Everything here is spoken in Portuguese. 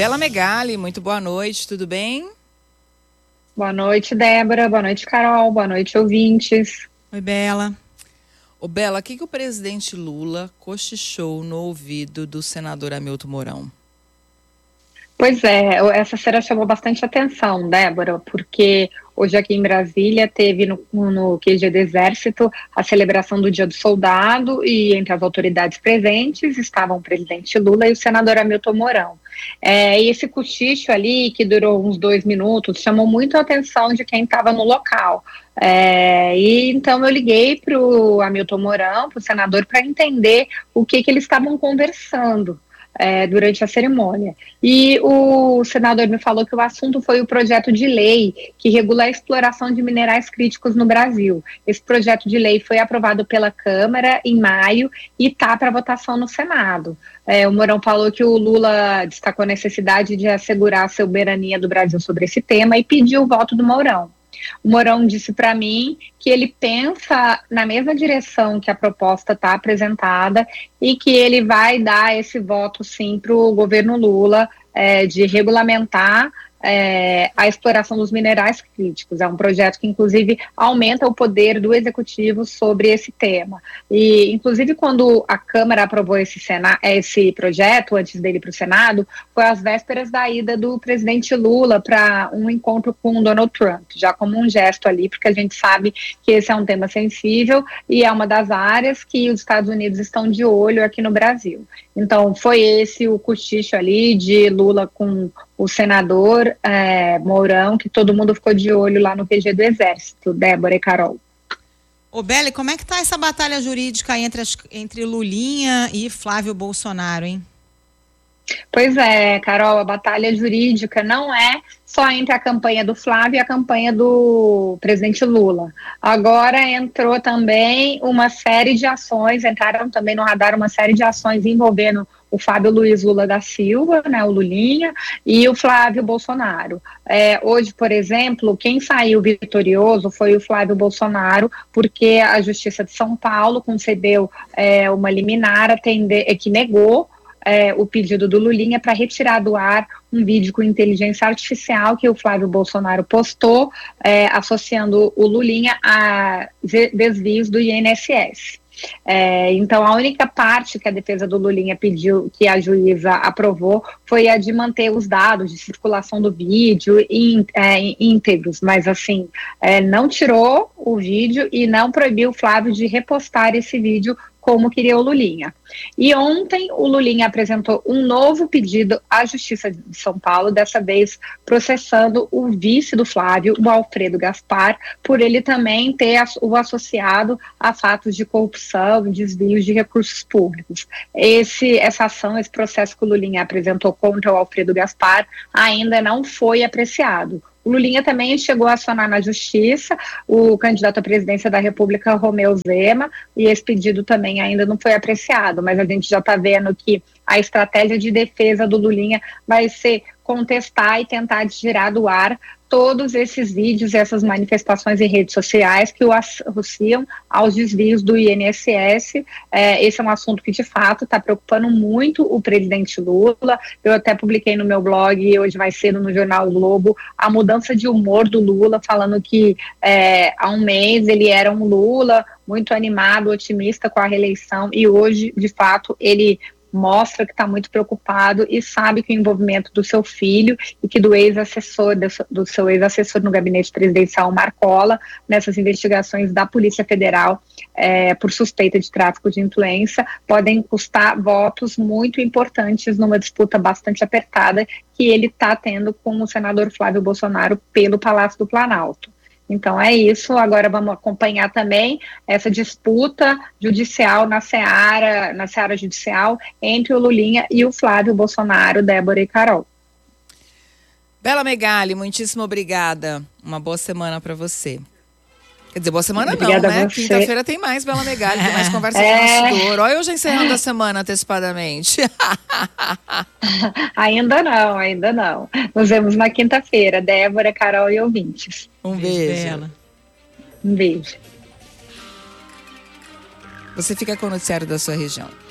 Bela Megali, muito boa noite, tudo bem? Boa noite, Débora. Boa noite, Carol. Boa noite, ouvintes. Oi, Bela. Ô, Bela, o que o presidente Lula cochichou no ouvido do senador Hamilton Mourão? Pois é, essa cena chamou bastante atenção, Débora, porque hoje aqui em Brasília teve no QG do Exército a celebração do Dia do Soldado e entre as autoridades presentes estavam o presidente Lula e o senador Hamilton Mourão. E esse cochicho ali, que durou uns 2 minutos, chamou muito a atenção de quem estava no local. E então eu liguei para o Hamilton Mourão, para o senador, para entender o que eles estavam conversando durante a cerimônia. E o senador me falou que o assunto foi o projeto de lei que regula a exploração de minerais críticos no Brasil. Esse projeto de lei foi aprovado pela Câmara em maio e está para votação no Senado. O Mourão falou que o Lula destacou a necessidade de assegurar a soberania do Brasil sobre esse tema e pediu o voto do Mourão. O Mourão disse para mim que ele pensa na mesma direção que a proposta está apresentada e que ele vai dar esse voto sim para o governo Lula de regulamentar a exploração dos minerais críticos. É um projeto que, inclusive, aumenta o poder do Executivo sobre esse tema. E, inclusive, quando a Câmara aprovou esse projeto, antes dele para o Senado, foi às vésperas da ida do presidente Lula para um encontro com o Donald Trump, já como um gesto ali, porque a gente sabe que esse é um tema sensível e é uma das áreas que os Estados Unidos estão de olho aqui no Brasil. Então, foi esse o cochicho ali de Lula com o senador Mourão, que todo mundo ficou de olho lá no QG do Exército, Débora e Carol. Ô, Bela, como é que tá essa batalha jurídica entre Lulinha e Flávio Bolsonaro, hein? Pois é, Carol, a batalha jurídica não é só entre a campanha do Flávio e a campanha do presidente Lula. Agora entrou também uma série de ações, entraram também no radar uma série de ações envolvendo o Fábio Luiz Lula da Silva, né, o Lulinha, e o Flávio Bolsonaro. Hoje, por exemplo, quem saiu vitorioso foi o Flávio Bolsonaro, porque a Justiça de São Paulo concedeu uma liminar que negou o pedido do Lulinha para retirar do ar um vídeo com inteligência artificial que o Flávio Bolsonaro postou, associando o Lulinha a desvios do INSS. Então, a única parte que a defesa do Lulinha pediu, que a juíza aprovou, foi a de manter os dados de circulação do vídeo íntegros, mas assim, não tirou o vídeo e não proibiu o Flávio de repostar esse vídeo como queria o Lulinha. E ontem o Lulinha apresentou um novo pedido à Justiça de São Paulo, dessa vez processando o vice do Flávio, o Alfredo Gaspar, por ele também ter o associado a fatos de corrupção e desvios de recursos públicos. Essa ação, esse processo que o Lulinha apresentou contra o Alfredo Gaspar ainda não foi apreciado. O Lulinha também chegou a acionar na Justiça o candidato à presidência da República, Romeu Zema, e esse pedido também ainda não foi apreciado, mas a gente já está vendo que a estratégia de defesa do Lulinha vai ser contestar e tentar tirar do ar todos esses vídeos e essas manifestações em redes sociais que o associam aos desvios do INSS. Esse é um assunto que, de fato, está preocupando muito o presidente Lula. Eu até publiquei no meu blog, hoje mais cedo, no jornal o Globo, a mudança de humor do Lula, falando que há um mês ele era um Lula muito animado, otimista com a reeleição, e hoje, de fato, ele mostra que está muito preocupado e sabe que o envolvimento do seu filho e que do ex-assessor, do seu ex-assessor no gabinete presidencial, Marcola, nessas investigações da Polícia Federal por suspeita de tráfico de influência, podem custar votos muito importantes numa disputa bastante apertada que ele está tendo com o senador Flávio Bolsonaro pelo Palácio do Planalto. Então é isso, agora vamos acompanhar também essa disputa judicial na seara judicial entre o Lulinha e o Flávio Bolsonaro, Débora e Carol. Bela Megali, muitíssimo obrigada. Uma boa semana para você. Quer dizer, boa semana Obrigada não, né? Quinta-feira tem mais Bela Megali, tem mais conversa de bastidor. Olha eu já encerrando a semana antecipadamente. Ainda não. Nos vemos na quinta-feira, Débora, Carol e ouvintes. Um beijo. Bela. Um beijo. Você fica com o noticiário da sua região.